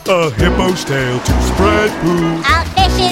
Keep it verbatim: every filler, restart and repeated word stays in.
A hippo's tail to spread poo. Out fishing